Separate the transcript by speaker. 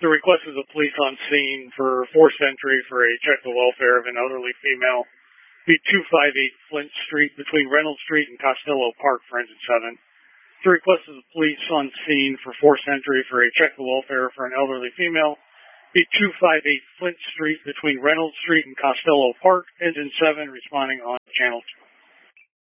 Speaker 1: The request of the police on scene for forced entry for a check the welfare of an elderly female. Be 258 Flint Street between Reynolds Street and Costello Park for engine 7. The request of the police on scene for forced entry for a check the welfare for an elderly female. Be 258 Flint Street between Reynolds Street and Costello Park, engine 7 responding on channel 2.